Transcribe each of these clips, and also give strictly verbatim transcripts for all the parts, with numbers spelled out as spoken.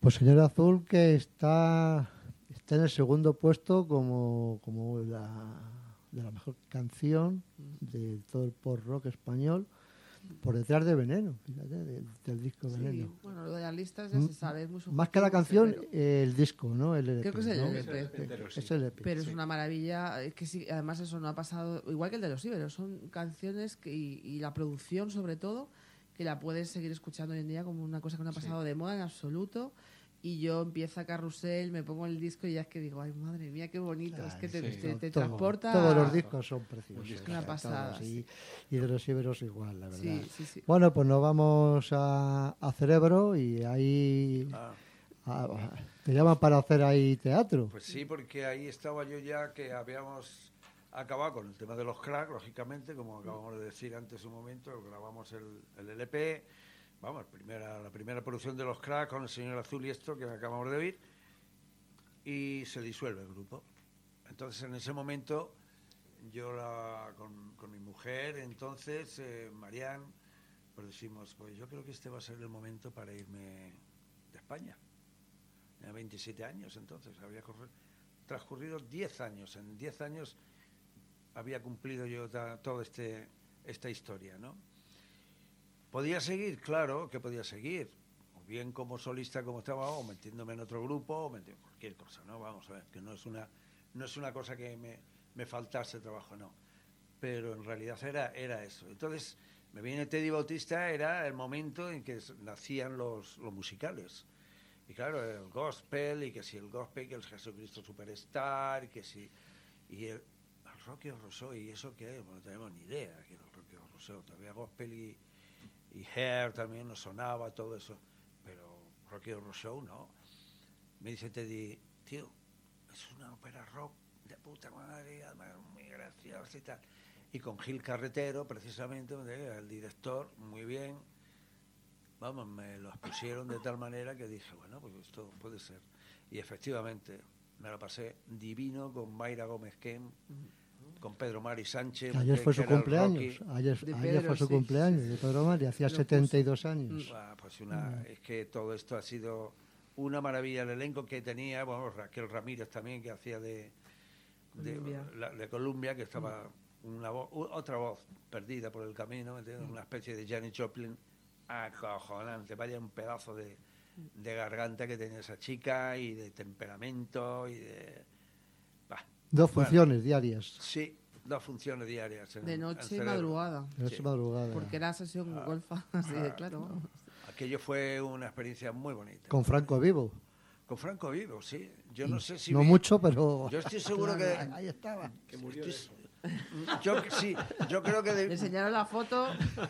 Pues Señor Azul, que está, está en el segundo puesto como, como la, de la mejor canción de todo el pop rock español, por detrás de Veneno, fíjate, del, del disco Sí, Veneno. bueno, lo de las listas ya se sabe, es muy subjetivo. Más que la canción, pero... eh, el disco, ¿no? El L P, Creo que es el ¿no? L P. Es, Pero, sí. es el L P. Pero sí. es una maravilla, es que sí, además eso no ha pasado, igual que el de los Iberos, son canciones que, y, y la producción sobre todo, que la puedes seguir escuchando hoy en día como una cosa que no ha pasado sí. de moda en absoluto. Y yo empiezo a Carrusel, me pongo el disco y ya es que digo, ay madre mía, qué bonito, ay, es que te, sí. te, te todo, transporta. Todos los discos son preciosos. Es una pasada. Sí. Y, y de los Iberos igual, la verdad. Sí, sí, sí. Bueno, pues nos vamos a, a Cerebro y ahí ah. a, a, te llaman para hacer ahí teatro. Pues sí, porque ahí estaba yo ya que habíamos acabado con el tema de los cracks, lógicamente, como acabamos de decir antes un momento, grabamos el, el L P. Vamos, primera, la primera producción de los cracks con el Señor Azul y esto que acabamos de oír, y se disuelve el grupo. Entonces, en ese momento, yo la, con, con mi mujer, entonces, eh, Marianne, pues decimos, pues yo creo que este va a ser el momento para irme de España. Tenía veintisiete años, entonces, había corrido, transcurrido diez años. En diez años había cumplido yo ta, toda este, esta historia, ¿no? ¿Podía seguir? Claro que podía seguir. O bien como solista como estaba, o metiéndome en otro grupo, o metiéndome cualquier cosa, ¿no? Vamos a ver, que no es una, no es una cosa que me, me faltase trabajo, no. Pero en realidad era, era eso. Entonces, me viene Teddy Bautista, era el momento en que nacían los, los musicales. Y claro, el gospel, y que si el gospel, que el Jesucristo Superstar, y que si... Y el, el Rocky Horror y eso que bueno, no tenemos ni idea que era el Rocky Horror. Todavía gospel y... y Hair también nos sonaba, todo eso, pero Rocky Horror Show no. Me dice Teddy, tío, es una ópera rock de puta madre, además muy graciosa y tal. Y con Gil Carretero, precisamente, el director, muy bien, vamos, me los pusieron de tal manera que dije, bueno, pues esto puede ser. Y efectivamente, me lo pasé divino con Mayra Gómez Kem, con Pedro Mari Sánchez. Ayer fue su cumpleaños, ayer, Pedro, ayer fue su sí, cumpleaños sí, sí, de Pedro Mari, hacía setenta y dos años. Ah, pues una, mm. Es que todo esto ha sido una maravilla, el elenco que tenía, bueno, Raquel Ramírez también, que hacía de, de, Columbia. La, de Columbia, que estaba mm. una voz, otra voz perdida por el camino, ¿entiendes? Mm. Una especie de Janis Joplin acojonante, vaya un pedazo de, de garganta que tenía esa chica, y de temperamento, y de... Bah. Dos funciones bueno, diarias. Sí, dos funciones diarias. En, de noche y madrugada. De noche y sí. madrugada. Porque era sesión ah, golfa, así de claro. No. Aquello fue una experiencia muy bonita. Con Franco Vivo. Con Franco Vivo, sí. Yo no sé si... No vi... mucho, pero... Yo estoy seguro que... Ahí estaba. Que murió estoy... yo, sí, yo creo que... De... Me enseñaron la foto...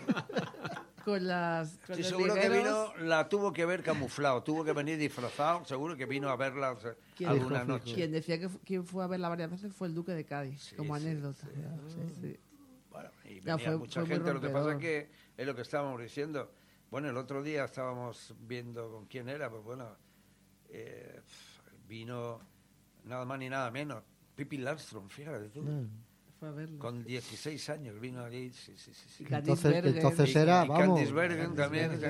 Con las con Estoy seguro que vino, la tuvo que ver camuflado, tuvo que venir disfrazado, seguro que vino a verla o sea, alguna dijo, noche. Quien decía que quien fue a verla varias veces fue el Duque de Cádiz, sí, como sí, anécdota. Sí, sí. Sí. Bueno, y venía fue, mucha fue gente, lo que pasa es que es lo que estábamos diciendo. Bueno, el otro día estábamos viendo con quién era, pues bueno, eh, vino nada más ni nada menos, Pippi Landström, fíjate tú. Mm. Fue a verlo. Con dieciséis años vino allí, sí, sí, sí. sí. Entonces, entonces era, y, vamos... Candice Bergen también.